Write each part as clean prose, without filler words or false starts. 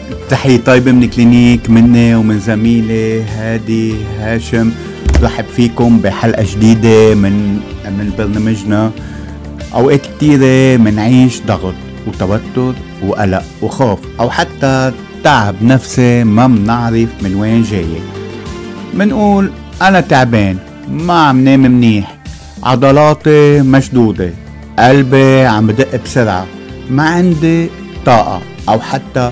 تحية طيبة من كلينيك، مني ومن زميلي هادي هاشم. رحب فيكم بحلقة جديدة من برنامجنا. أوقات كتيرة منعيش ضغط وتوتر وقلق وخوف أو حتى تعب نفسي ما منعرف من وين جاي. منقول أنا تعبان، ما عم نام منيح، عضلاتي مشدودة، قلبي عم بدق بسرعة، ما عندي طاقة، أو حتى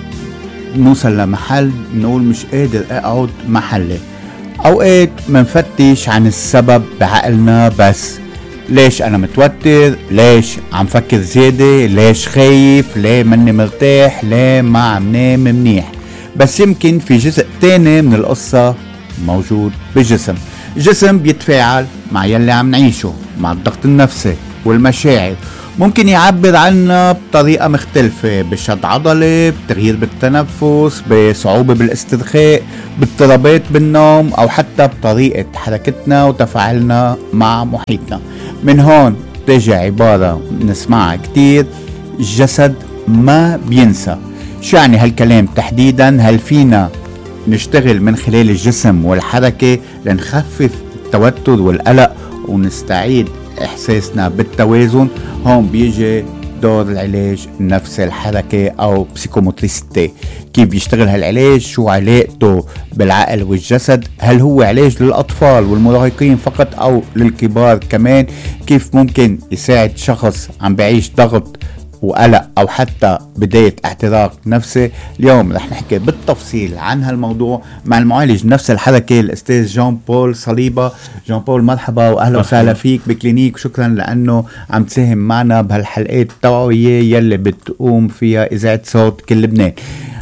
نوصل لمحل نقول مش قادر اقعد محلي. اوقات منفتش عن السبب بعقلنا، بس ليش انا متوتر؟ ليش عم فكر زيادة؟ ليش خايف؟ ليه مني مرتاح؟ ليه ما عم نام منيح؟ بس يمكن في جزء تاني من القصة موجود بالجسم. الجسم بيتفاعل مع يلي عم نعيشه، مع الضغط النفسي والمشاعر. ممكن يعبر عنا بطريقة مختلفة، بشد عضلي، بتغيير بالتنفس، بصعوبة بالاسترخاء، باضطرابات بالنوم، أو حتى بطريقة حركتنا وتفاعلنا مع محيطنا. من هون تجي عبارة نسمعها كتير: الجسد ما بينسى. شو يعني هالكلام تحديدا؟ هل فينا نشتغل من خلال الجسم والحركة لنخفف التوتر والقلق ونستعيد إحساسنا بالتوازن؟ هون بيجي دور العلاج النفسي الحركي أو بسيكوموتريستي. كيف بيشتغل هالعلاج؟ شو علاقته بالعقل والجسد؟ هل هو علاج للأطفال والمراهقين فقط أو للكبار كمان؟ كيف ممكن يساعد شخص عم بعيش ضغط وقلق أو حتى بداية اعتراق نفسي؟ اليوم رح نحكي بالتفصيل عن هالموضوع مع المعالج نفس الحركة الأستاذ جان بول صليبة. جان بول مرحبا وأهلا وسهلا فيك بكلينيك، شكرا لأنه عم تساهم معنا بهالحلقات التوعوية يلي بتقوم فيها إذاعة صوت كل لبنان.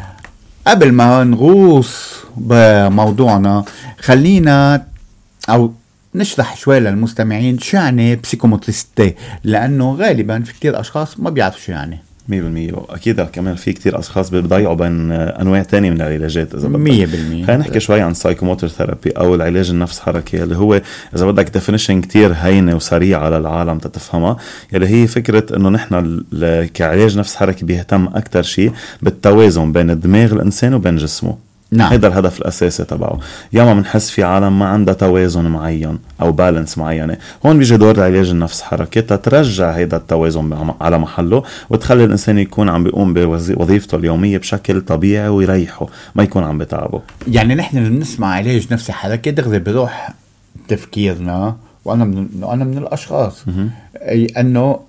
قبل ما نغوص بموضوعنا خلينا أو نشرح شوي للمستمعين شو يعني بسيكوموتريستي، لأنه غالبا في كتير أشخاص ما بيعرفوا شو يعني. 100%. أكيد كمان في كتير أشخاص بيضيعوا بين أنواع تانية من العلاجات. إذا بدك 100% خلينا نحكي شوي عن سايكوموتر ثيرابي أو العلاج النفس حركي، اللي هو إذا بدك ديفينيشن كتير هينة وسريعة للعالم تتفهمها، اللي هي فكرة إنه نحن كعلاج نفس حركي بيهتم أكتر شيء بالتوازن بين دماغ الإنسان وبين جسمه. نعم. هذا الهدف الأساسي تبعه. ياما منحس في عالم ما عندها توازن معين أو بالانس معينة، هون بيجي دور العلاج النفس حركة تترجع هيدا التوازن على محله وتخلي الإنسان يكون عم بيقوم بوظيفته اليومية بشكل طبيعي ويريحه، ما يكون عم بتعبه. يعني نحن بنسمع علاج نفسي حركة دغري بروح تفكيرنا، وأنا من الأشخاص أنه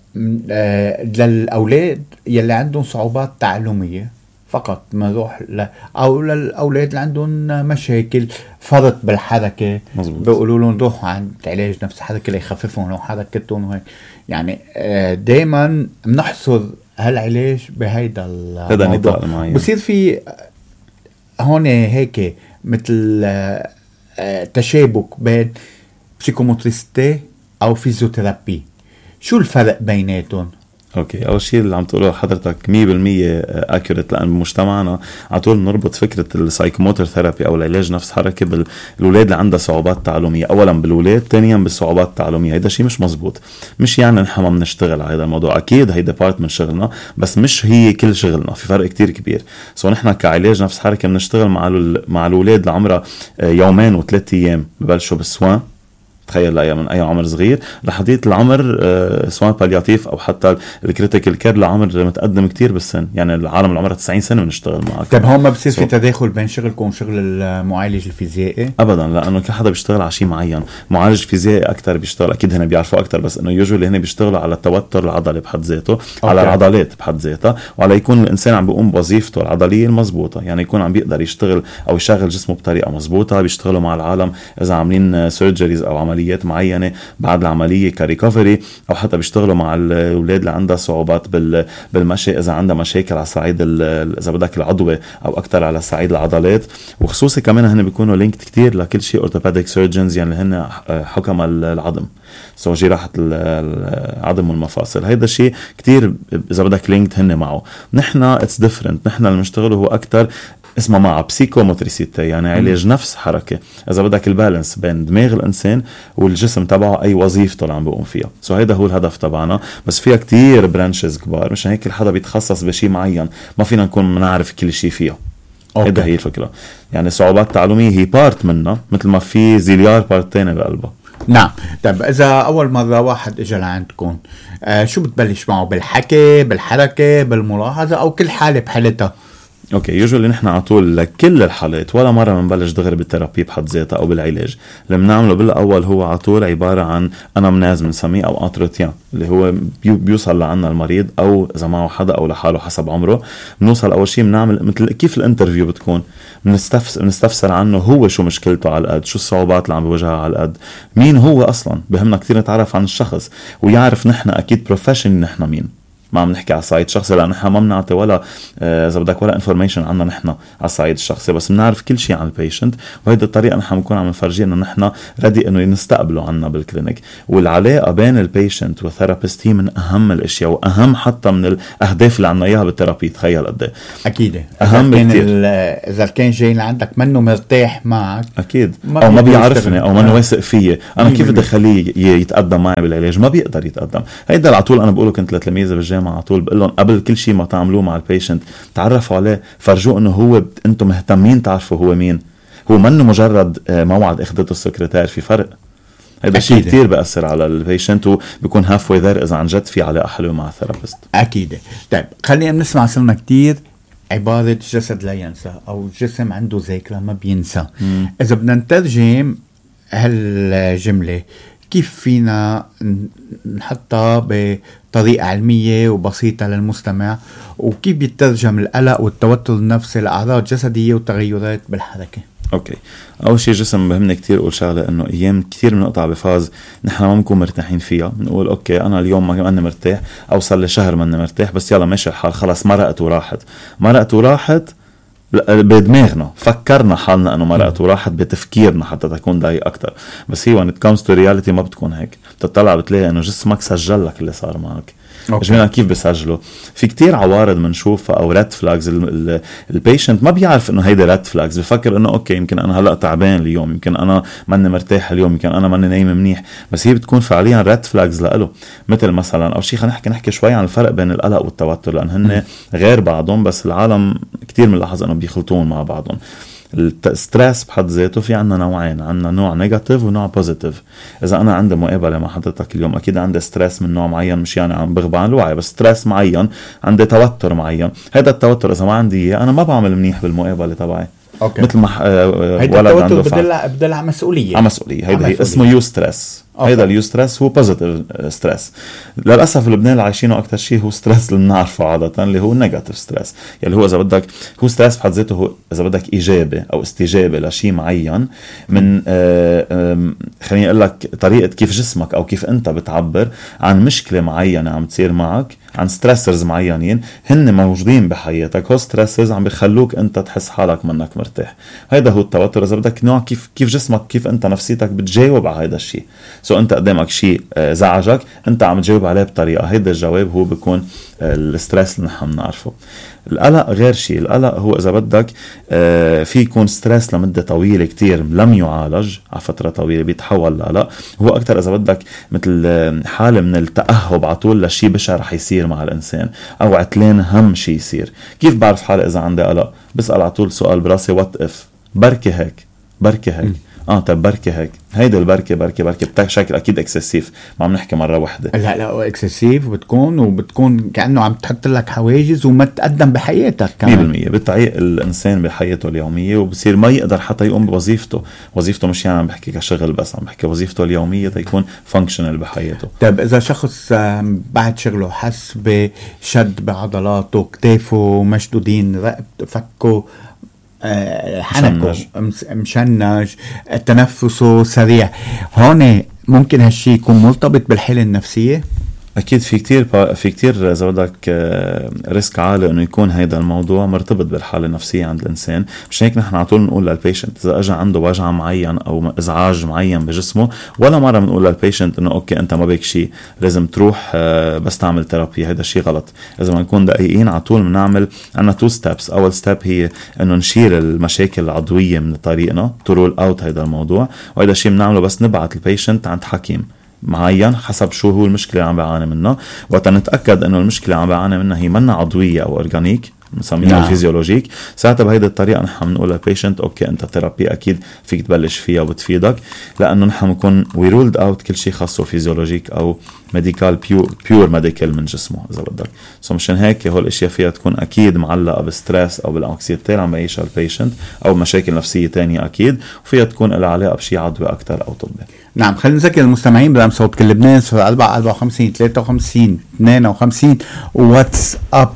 للأولاد يلي عندهم صعوبات تعلمية فقط ما نروح أو للأولاد اللي عندهم مشاكل فرط بالحركة، بيقولوا لهم روحوا عند علاج نفس حركة ليخففوا لهم حركتهم وهيك. يعني دايما بنحصر هالعلاج بهيدا الموضوع. بصير في هون هيك مثل تشابك بين بسيكوموتريستي أو فيزيوثيرابي. شو الفرق بيناتهم؟ اوكي، اول شيء اللي عم تقوله حضرتك 100% اكيوريت، لان بمجتمعنا على طول بنربط فكره السايكوموتر ثيرابي او العلاج نفس حركه بالاولاد اللي عندها صعوبات تعلميه. اولا بالاولاد، ثانيا بالصعوبات التعلميه. هيدا شيء مش مزبوط. مش يعني نحن ما بنشتغل على هذا الموضوع، اكيد هيدا بارت من شغلنا، بس مش هي كل شغلنا. في فرق كتير كبير. نحن كعلاج نفس حركه بنشتغل مع الاولاد اللي عمرها يومين و3 ايام، ببلشوا بالسوان. تخيل من أي عمر صغير لحديت العمر سواء بالياتيف أو حتى الكريتيكال كير لعمر متقدم كتير بالسن. يعني العالم العمر 90 سنة بنشتغل معك. طيب هون ما بصير في تداخل بين شغلكم وشغل المعالج الفيزيائي؟ أبدا، لأنه كل حدا بيشتغل على شيء معين. معالج فيزيائي أكتر بيشتغل، أكيد هنا بيعرفوا أكتر، بس إنه يوجولي هنا بيشتغلوا على التوتر العضلي بحد ذاته، على العضلات بحد ذاتها، وعلى يكون الإنسان عم بيقوم بوظيفته العضلية المزبوطة، يعني يكون عم بيقدر يشتغل أو يشغل جسمه بطريقة مزبوطة. بيشتغلوا مع العالم إذا عاملين سيرجريز أو عمليات معينة بعد العملية كريكوفري، أو حتى بيشتغلوا مع الأولاد اللي عندها صعوبات بالمشي، إذا عندها مشاكل على صعيد إذا بدك العضوي أو أكتر على صعيد العضلات. وخصوصي كمان هن بيكونوا لينكد كتير لكل شيء أورثوبيديك سيرجنز، يعني هن حكم العظم، جراحة العظم والمفاصل. هيدا شيء كتير إذا بدك لينكد هن معه. نحن it's different. نحن اللي بنشتغله هو أكتر اسمها مع بسيكوموتريسيتي، يعني علاج نفس حركة، إذا بدك البالانس بين دماغ الإنسان والجسم تبعه أي وظيفته اللي عم بيقوم فيها. سو هيدا هو الهدف تبعنا، بس فيها كتير برانشز كبار، مش هيك الحدا بيتخصص بشي معين ما فينا نكون منعرف كل شي فيها. هيدا هي الفكرة. يعني صعوبات التعلمية هي بارت منها، مثل ما في زيليار بارت تاني بقلبها. نعم. طيب إذا أول مرة واحد إجا لعندكم شو بتبلش معه؟ بالحكي، بالحركة، بالملاحظة، أو كل حالة بحالتها؟ اوكي، يوجولي نحن على طول لكل الحالات ولا مره بنبلش دغري بالثيرابي بحد ذاتها او بالعلاج. اللي بنعمله بالاول هو على طول عباره عن انامناز بنسميه او انتروتيان، اللي هو بيوصل لعنا المريض او اذا معه حدا او لحاله حسب عمره. بنوصل اول شيء بنعمل مثل كيف الانترفيو بتكون، بنستفسر عنه هو شو مشكلته على القد، شو الصعوبات اللي عم بيواجهها على القد، مين هو اصلا. بهمنا كثير نتعرف عن الشخص ويعرف نحن اكيد بروفيشن نحن مين. ما عم نحكي على الصعيد الشخصي لأن نحن ما بنعطي ولا إذا بدك ولا انفورميشن عنا نحن على الصعيد الشخصي، بس بنعرف كل شيء عن البيشنت. وهيدي الطريقة نحن بنكون عم نفرجيه إنه نحن ردي إنه نستقبله عنا بالكلينيك. والعلاقة بين البيشنت والثيرابيست هي من أهم الأشياء، وأهم حتى من الأهداف اللي عنا إياها بالثيرابي. تخيل قد إيه أكيد أهم كتير. إذا كان جاي لعندك منه مرتاح معك أكيد، أو ما بيعرفني أو ما واثق فيي، أنا كيف بدي أخليه يتقدم معي بالعلاج؟ ما بيقدر يتقدم. هيدا على طول أنا بقوله كنت لتلاميذي بالجامعة على طول بقول لهم قبل كل شيء ما تعملوه مع البيشنت تعرفوا عليه، فرجوه انه هو انتم مهتمين تعرفوا هو مين. هو منه مجرد موعد اخذته السكرتير، في فرق. هذا الشيء كتير بأثر على البيشنت وبيكون هاف واي ذير اذا عن جد في علاقه حلوه مع الثيرابيست. اكيد. طيب خلينا نسمع صرنا كتير عباره جسد لا ينسى او جسم عنده ذاكره ما بينسى. اذا بدنا نترجم هالجمله كيف فينا نحطها بطريقة علمية وبسيطة للمستمع، وكيف بيترجم القلق والتوتر النفسي لأعراض جسدية وتغيرات بالحركة؟ اوكي، اول شيء جسم بهمني كتير اقول شغله، انه ايام كتير بنقطع بفاز نحن ما بنكون مرتاحين فيها. بنقول اوكي انا اليوم ما أنا مرتاح، او صار لي شهر ما أنا مرتاح، بس يلا ماشي الحال، خلاص مرقت وراحت بدماغنا، فكرنا حالنا انه مرقت وراحت بتفكيرنا حتى تكون دقيق اكتر. بس هي when it comes to reality ما بتكون هيك. بتطلع بتلاقي انه جسمك سجل لك اللي صار معك. جميلة كيف بيسجلوا؟ في كتير عوارض منشوفها او ريد فلاجز. البيشنت ما بيعرف انه هيدا ريد فلاجز، بفكر انه اوكي يمكن انا هلا تعبان اليوم، يمكن انا ماني مرتاح اليوم، يمكن انا ماني نايم منيح، بس هي بتكون فعليا ريد فلاجز لإله. مثل مثلا او شيء خلينا نحكي شوي عن الفرق بين القلق والتوتر، لان هن غير بعضهم، بس العالم كتير بنلاحظ انه بيخلطون مع بعضهم. الستريس بحد ذاته في عنا نوعين، عنا نوع نيجاتيف ونوع بوزيتيف. اذا انا عندي مقابله مع حضرتك اليوم اكيد عندي ستريس من نوع معين، مش يعني عم بغبى عن الوعي، بس ستريس معين، عندي توتر معين. هذا التوتر اذا ما عندي اياه انا ما بعمل منيح بالمقابله تبعي. أوكي. مثل ما ولد عنده بدل على مسؤوليه. هيدا اسمه يو ستريس. هيدا اليو ستريس هو بوزيتيف ستريس. للاسف اللبنان اللي عايشينه اكثر شيء هو ستريس اللي بنعرفه عاده، اللي هو نيجاتيف ستريس، يعني هو اذا بدك هو ستريس بحد ذاته، هو اذا بدك اجابه او استجابه لشيء معين من خليني اقول لك طريقه كيف جسمك او كيف انت بتعبر عن مشكله معينه عم تصير معك، عن ستريسرز معينين هن موجودين بحياتك. هو ستريسرز عم بيخلوك انت تحس حالك منك مرتاح. هيدا هو التوتر اذا بدك، نوع كيف جسمك، كيف انت نفسيتك بتجاوب على هذا الشيء. انت قدامك شيء زعجك، انت عم تجاوب عليه بطريقه، هيدا الجواب هو بيكون الستريس اللي نحن بنعرفه. القلق غير شيء. القلق هو اذا بدك في يكون ستريس لمده طويله كتير لم يعالج على فتره طويله بيتحول لقلق. هو اكثر اذا بدك مثل حاله من التاهب على طول لشيء بشع رح يصير مع الانسان، او عتلان هم شيء يصير. كيف بعرف حالي اذا عندي قلق؟ بسال على طول سؤال براسي، وات اف، بركي هيك طيب بركي هيك. هيدا البركة بشكل اكيد اكسسيف، ما عم نحكي مرة واحدة. لا اكسسيف وبتكون كأنه عم تحط لك حواجز وما تقدم بحياتك كمان 100%. بتعيق الانسان بحياته اليومية وبصير ما يقدر حتى يقوم بوظيفته. وظيفته مش يعني عم بحكي كشغل بس، عم بحكي وظيفته اليومية تيكون فانكشنال بحياته. طيب اذا شخص بعد شغله حس بشد بعضلاته، كتافه مشدودين، رقبته، فكه حنكه مشنج، تنفسه سريع، هون ممكن هالشي يكون مرتبط بالحالة النفسية؟ اكيد في كتير اذا بدك ريسك عالي انه يكون هيدا الموضوع مرتبط بالحاله النفسيه عند الانسان. مش هيك نحن على طول بنقول للبيشنت اذا اجى عنده وجع معين او ازعاج معين بجسمه، ولا مره بنقول للبيشنت انه اوكي انت ما بك شيء لازم تروح بس تعمل ثيرابي. هذا الشيء غلط. اذا ما نكون دقيقين على طول بنعمل عندنا 2 ستيبس. اول ستيب هي انه نشيل المشاكل العضويه من طريقنا، تو رول اوت هذا الموضوع. وهذا الشيء بنعمله بس نبعث البيشنت عند حكيم معين حسب شو هو المشكلة اللي عم بيعاني منها. وقت نتأكد انه المشكلة عم بيعاني منها هي منا عضوية او اورجانيك بنسميها فيزيولوجيك، ساعتها بهيدي الطريقة نحن بنقول للبيشنت اوكي انت ثيرابي اكيد فيك تبلش فيها وبتفيدك، لانه نحن بنكون وي رولد اوت كل شيء خاصه فيزيولوجيك او ميديكال بيور ميديكال من جسمه اذا بدك. سو مشان هيك هول الاشياء فيها تكون اكيد معلقة بالستريس او بالانكسيتي اللي عم يعيشها البيشنت او مشاكل نفسية تانية اكيد، وفيها تكون لها علاقة بشيء عضوي اكتر او طبي. نعم، خلينا نذكر المستمعين برقم صوت كل لبنان 54 53 52 واتس اب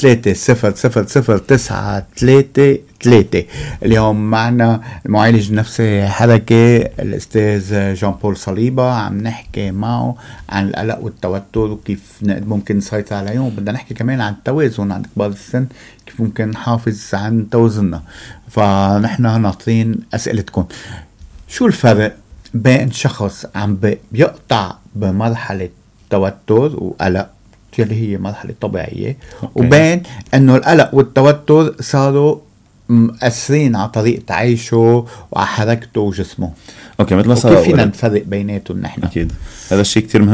03 اليوم معنا المعالج النفسي حركة الأستاذ جان بول صليبة. عم نحكي معه عن القلق والتوتر وكيف ممكن نسيطر عليهم. بدنا نحكي كمان عن التوازن عند كبار السن، كيف ممكن نحافظ عن توازننا. فنحن ناطرين أسئلتكم. شو الفرق بين شخص عم بيقطع بمرحلة توتر وقلق اللي هي مرحلة طبيعية، وبين انه القلق والتوتر صاروا مأثرين على طريقة عيشه وعلى حركته وجسمه؟ اوكي، مثل ما كيف فينا نفرق بيناتهم نحن؟ اكيد هذا الشيء كتير مهم